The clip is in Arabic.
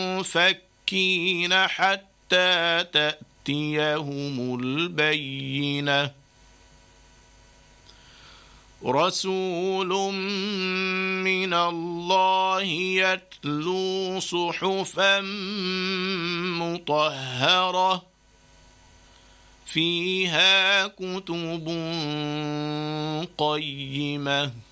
منفكين حتى تأتيهم البينة رسول من الله يتلو صحفا مطهرة فيها كتب قيمة